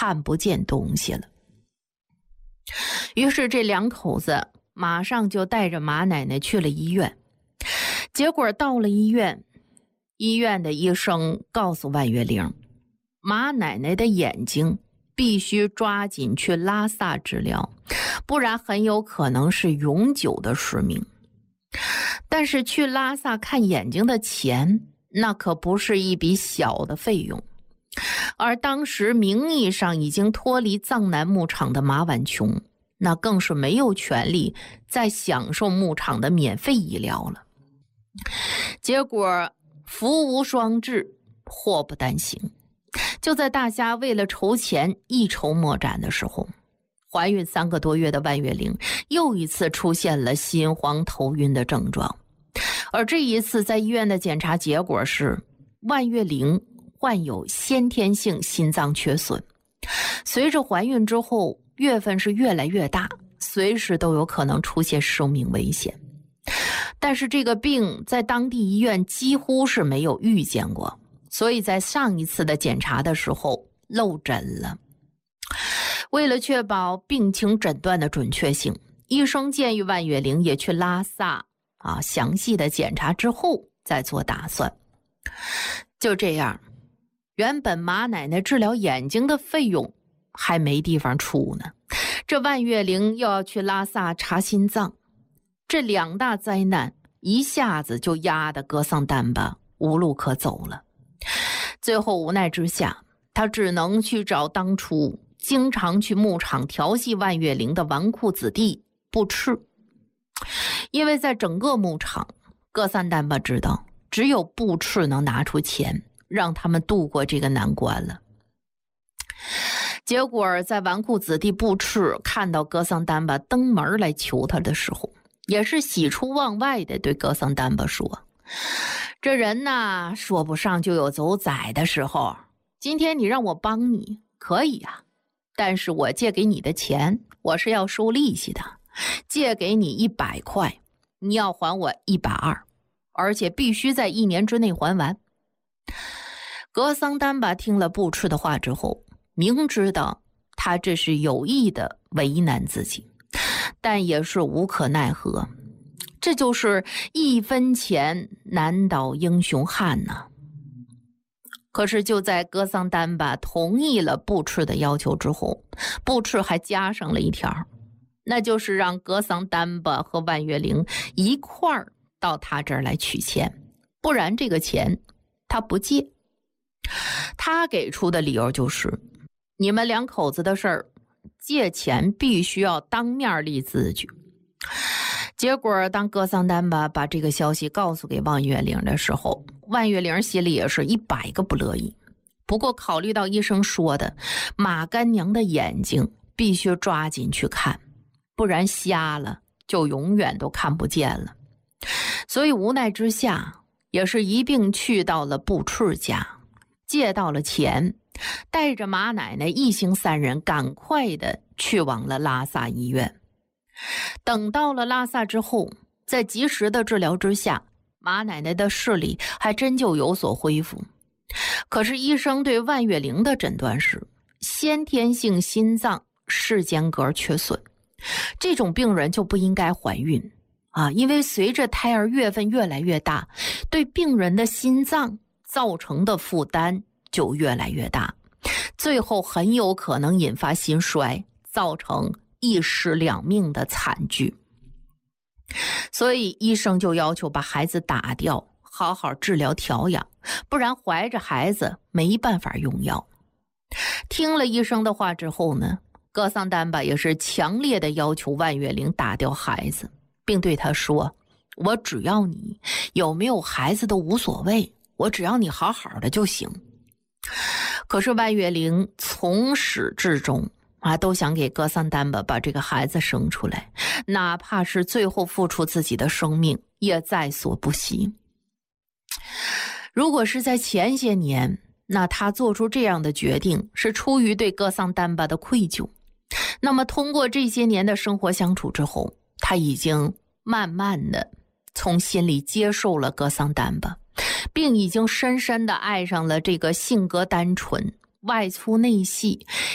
看不见东西了。于是这两口子马上就带着马奶奶去了医院。结果到了医院，医院的医生告诉万月玲，马奶奶的眼睛必须抓紧去拉萨治疗，不然很有可能是永久的失明。但是去拉萨看眼睛的钱，那可不是一笔小的费用。而当时名义上已经脱离藏南牧场的马婉琼，那更是没有权利再享受牧场的免费医疗了。结果福无双至，祸不单行。就在大家为了筹钱一筹莫展的时候，怀孕3个多月的万月玲又一次出现了心慌头晕的症状。而这一次在医院的检查结果是，万月玲患有先天性心脏缺损，随着怀孕之后月份是越来越大，随时都有可能出现生命危险。但是这个病在当地医院几乎是没有遇见过，所以在上一次的检查的时候漏诊了。为了确保病情诊断的准确性，医生建议万月玲也去拉萨详细的检查之后再做打算。就这样，原本马奶奶治疗眼睛的费用还没地方出呢，这万月玲又要去拉萨查心脏，这2大灾难一下子就压得格桑丹巴无路可走了。最后无奈之下，他只能去找当初经常去牧场调戏万月玲的纨绔子弟布赤。因为在整个牧场，格桑丹巴知道只有布赤能拿出钱让他们度过这个难关了。结果在纨绔子弟布赤看到格桑丹巴登门来求他的时候，也是喜出望外的对格桑丹巴说，这人呐，说不上就有走窄的时候，今天你让我帮你可以啊，但是我借给你的钱我是要收利息的，借给你100块，你要还我120，而且必须在1年之内还完。格桑丹巴听了布赤的话之后，明知道他这是有意的为难自己，但也是无可奈何。这就是1分钱难倒英雄汉呐。可是就在格桑丹巴同意了布赤的要求之后，布赤还加上了一条，那就是让格桑丹巴和万月玲一块儿到他这儿来取钱，不然这个钱他不借。他给出的理由就是，你们2口子的事儿，借钱必须要当面立字据。结果当格桑丹巴把这个消息告诉给万月玲的时候，万月玲心里也是100个不乐意。不过考虑到医生说的马干娘的眼睛必须抓紧去看，不然瞎了就永远都看不见了，所以无奈之下也是一并去到了布赤家，借到了钱，带着马奶奶一行3人赶快的去往了拉萨医院。等到了拉萨之后，在及时的治疗之下，马奶奶的视力还真就有所恢复。可是医生对万月玲的诊断是先天性心脏室间隔缺损，这种病人就不应该怀孕因为随着胎儿月份越来越大，对病人的心脏造成的负担就越来越大，最后很有可能引发心衰，造成1尸2命的惨剧。所以医生就要求把孩子打掉，好好治疗调养，不然怀着孩子没办法用药。听了医生的话之后呢，格桑丹巴也是强烈的要求万月玲打掉孩子，并对他说，我只要你有没有孩子都无所谓，我只要你好好的就行。可是万月玲从始至终都想给格桑丹巴把这个孩子生出来，哪怕是最后付出自己的生命也在所不惜。如果是在前些年，那他做出这样的决定是出于对格桑丹巴的愧疚。那么通过这些年的生活相处之后，他已经慢慢的从心里接受了格桑丹巴，并已经深深的爱上了这个性格单纯、外粗内细、